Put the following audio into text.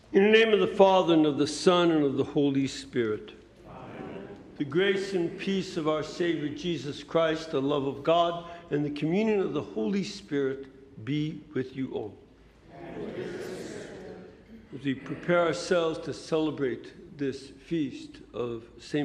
In the name of the Father, and of the Son, and of the Holy Spirit. Amen. The grace and peace of our Savior Jesus Christ, the love of God, and the communion of the Holy Spirit be with you all. As we prepare ourselves to celebrate this feast of St.